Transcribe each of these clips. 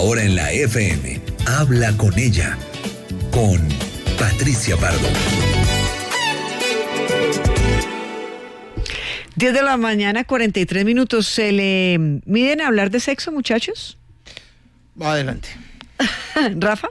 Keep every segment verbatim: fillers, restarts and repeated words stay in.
Ahora en la F M, habla con ella, con Patricia Pardo. diez de la mañana, cuarenta y tres minutos. ¿Se le miden a hablar de sexo, muchachos? Adelante. ¿Rafa?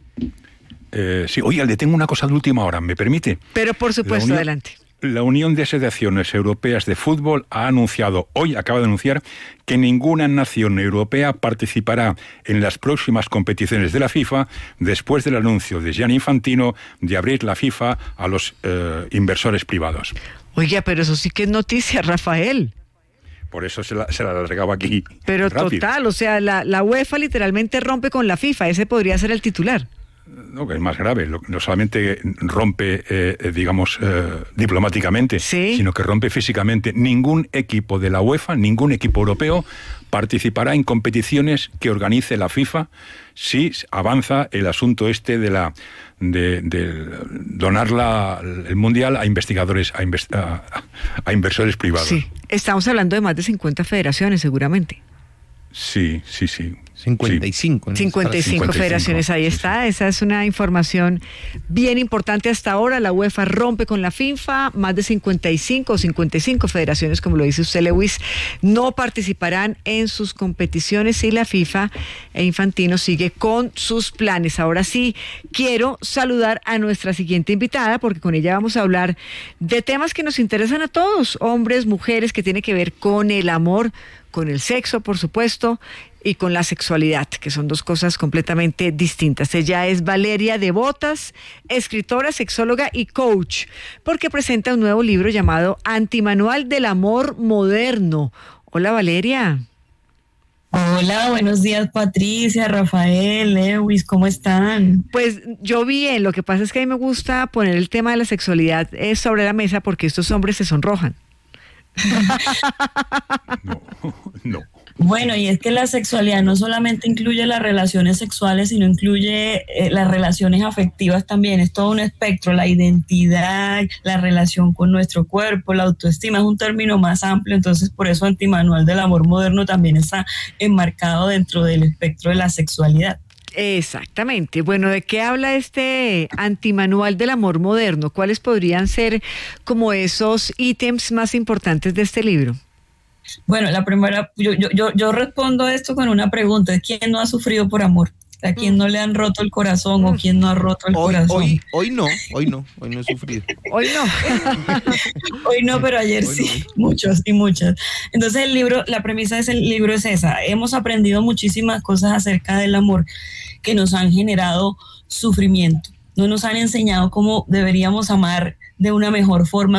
Eh, sí, oiga, le tengo una cosa de última hora, ¿me permite? Pero por supuesto, Unión, adelante. La Unión de Asociaciones Europeas de Fútbol ha anunciado, hoy acaba de anunciar, que ninguna nación europea participará en las próximas competiciones de la FIFA después del anuncio de Gianni Infantino de abrir la FIFA a los eh, inversores privados. Oiga, pero eso sí que es noticia, Rafael. Por eso se la, se la regaba aquí. Pero rápido. Total, o sea, la, la UEFA literalmente rompe con la FIFA, ese podría ser el titular. No, que es más grave, no solamente rompe, eh, digamos, eh, diplomáticamente, ¿sí?, sino que rompe físicamente. Ningún equipo de la UEFA, ningún equipo europeo participará en competiciones que organice la FIFA si avanza el asunto este de la de, de donar la, el mundial a investigadores, a, invest, a, a inversores privados. Sí, estamos hablando de más de cincuenta federaciones, seguramente. Sí, sí, sí. cincuenta y cinco. Sí. cincuenta y cinco federaciones, ahí está. Esa es una información bien importante hasta ahora. La UEFA rompe con la FIFA. Más de cincuenta y cinco o cincuenta y cinco federaciones, como lo dice usted, Lewis, no participarán en sus competiciones y la FIFA e Infantino sigue con sus planes. Ahora sí, quiero saludar a nuestra siguiente invitada porque con ella vamos a hablar de temas que nos interesan a todos, hombres, mujeres, que tiene que ver con el amor, con el sexo, por supuesto, y con la sexualidad, que son dos cosas completamente distintas. Ella es Valeria Devotas, escritora, sexóloga y coach, porque presenta un nuevo libro llamado Antimanual del Amor Moderno. Hola, Valeria. Hola, buenos días, Patricia, Rafael, Lewis, ¿cómo están? Pues yo bien, lo que pasa es que a mí me gusta poner el tema de la sexualidad eh, sobre la mesa porque estos hombres se sonrojan. No, no. Bueno, y es que la sexualidad no solamente incluye las relaciones sexuales, sino incluye eh, las relaciones afectivas también. Es todo un espectro, la identidad, la relación con nuestro cuerpo, la autoestima, es un término más amplio, entonces por eso Antimanual del Amor Moderno también está enmarcado dentro del espectro de la sexualidad. Exactamente. Bueno, ¿de qué habla este Antimanual del Amor Moderno? ¿Cuáles podrían ser como esos ítems más importantes de este libro? Bueno, la primera, yo, yo, yo, yo respondo esto con una pregunta: ¿quién no ha sufrido por amor? ¿A quién no le han roto el corazón o quién no ha roto el hoy, corazón? Hoy, hoy no, hoy no, hoy no he sufrido. Hoy no. Hoy no, pero ayer hoy sí, no. Muchos y muchas. Entonces el libro, la premisa de ese libro es esa. Hemos aprendido muchísimas cosas acerca del amor que nos han generado sufrimiento. No nos han enseñado cómo deberíamos amar de una mejor forma.